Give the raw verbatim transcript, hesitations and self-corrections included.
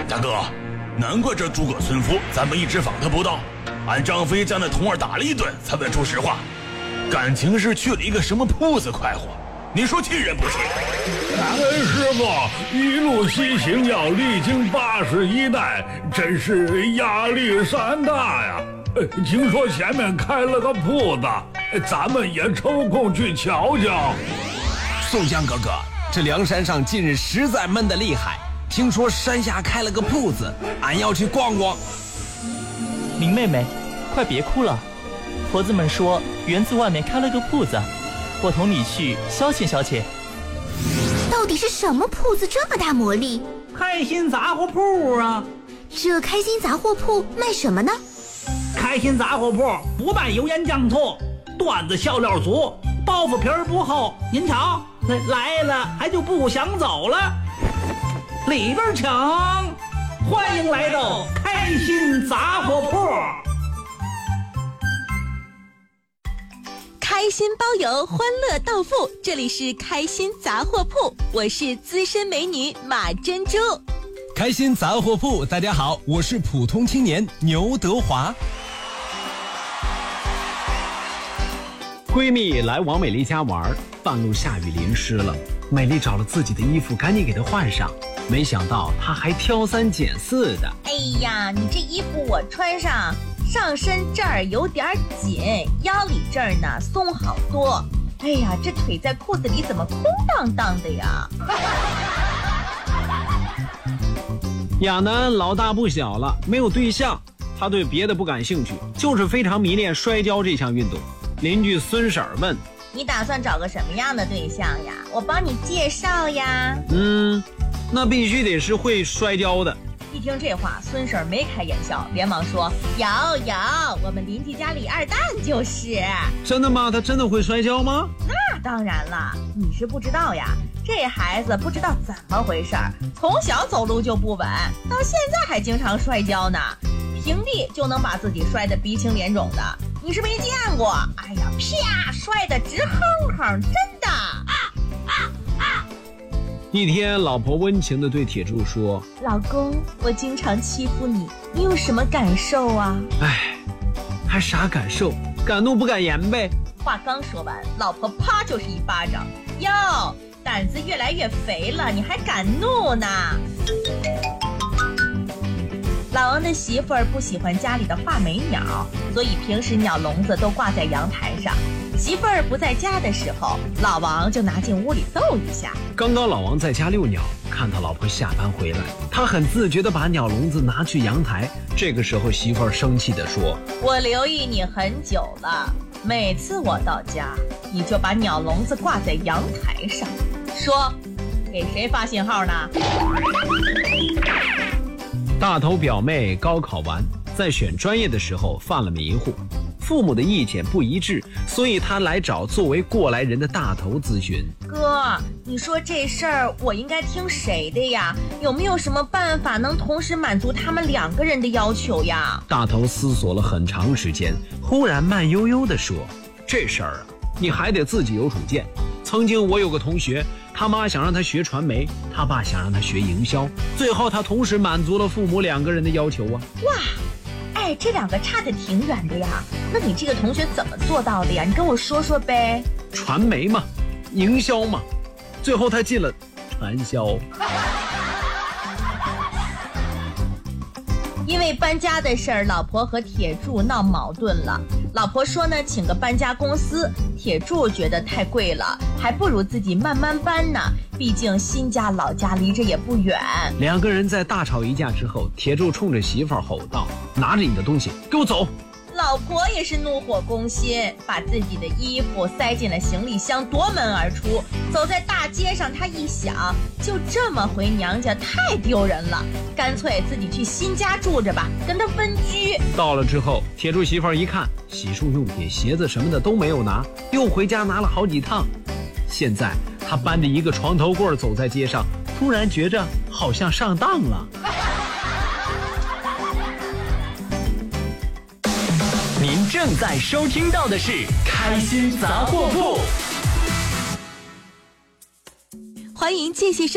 大哥，难怪这诸葛村夫咱们一直访他不到，俺张飞将那童儿打了一顿才问出实话，感情是去了一个什么铺子快活，你说气人不气？ 恩师傅一路西行要历经八十一代，真是压力山大呀。听说前面开了个铺子，咱们也抽空去瞧瞧。 宋江哥哥，这梁山上近日实在闷得厉害，听说山下开了个铺子，俺要去逛逛。 林妹妹，快别哭了，婆子们说园子外面开了个铺子，我同你去消遣消遣。 到底是什么铺子这么大魔力？ 开心杂货铺啊！ 这开心杂货铺卖什么呢？ 开心杂货铺不卖油盐酱醋，段子笑料足，包袱皮儿不厚。您瞧，来了还就不想走了。里边请，欢迎来到开心杂货铺。 开心包邮，欢乐到付，这里是开心杂货铺，我是资深美女马珍珠。 开心杂货铺，大家好，我是普通青年牛德华。 闺蜜来王美丽家玩，半路下雨淋湿了，美丽找了自己的衣服，赶紧给她换上，没想到她还挑三拣四的。 哎呀，你这衣服我穿上，上身这儿有点紧，腰里这儿呢松好多。哎呀，这腿在裤子里怎么空荡荡的呀？ 亚楠老大不小了，没有对象，他对别的不感兴趣，就是非常迷恋摔跤这项运动。邻居孙婶儿问： 你打算找个什么样的对象呀？我帮你介绍呀。 嗯，那必须得是会摔跤的。 一听这话，孙婶儿没开眼笑，连忙说：有有，我们邻居家李二蛋就是。 真的吗？他真的会摔跤吗？ 那当然了，你是不知道呀，这孩子不知道怎么回事儿，从小走路就不稳，到现在还经常摔跤呢，平地就能把自己摔得鼻青脸肿的，你是没见过。哎呀，啪，摔得直哼哼，真的。啊啊啊！ 一天，老婆温情地对铁柱说： 老公，我经常欺负你，你有什么感受啊？ 哎，还啥感受？敢怒不敢言呗。 话刚说完，老婆啪就是一巴掌。哟，胆子越来越肥了，你还敢怒呢？老王的媳妇儿不喜欢家里的画眉鸟，所以平时鸟笼子都挂在阳台上。媳妇儿不在家的时候，老王就拿进屋里逗一下。 刚刚老王在家遛鸟，看到老婆下班回来，他很自觉地把鸟笼子拿去阳台。这个时候媳妇儿生气地说： 我留意你很久了，每次我到家你就把鸟笼子挂在阳台上，说给谁发信号呢？ 大头表妹高考完，在选专业的时候犯了迷糊，父母的意见不一致，所以他来找作为过来人的大头咨询。 哥，你说这事儿我应该听谁的呀？有没有什么办法能同时满足他们两个人的要求呀？ 大头思索了很长时间，忽然慢悠悠地说：这事儿啊，你还得自己有主见。曾经我有个同学，他妈想让他学传媒，他爸想让他学营销，最后他同时满足了父母两个人的要求啊。 哇，哎，这两个差得挺远的呀。那你这个同学怎么做到的呀？你跟我说说呗。 传媒嘛，营销嘛，最后他进了传销。 因为搬家的事儿，老婆和铁柱闹矛盾了。老婆说呢，请个搬家公司，铁柱觉得太贵了，还不如自己慢慢搬呢，毕竟新家老家离着也不远。 两个人在大吵一架之后，铁柱冲着媳妇儿吼道：拿着你的东西给我走。 老婆也是怒火攻心，把自己的衣服塞进了行李箱，夺门而出。走在大街上，她一想，就这么回娘家太丢人了，干脆自己去新家住着吧，跟他分居。 到了之后，铁柱媳妇儿一看，洗漱用品、鞋子什么的都没有拿，又回家拿了好几趟。现在他搬着一个床头柜走在街上，突然觉着好像上当了。 您正在收听到的是开心杂货铺， 欢迎继续收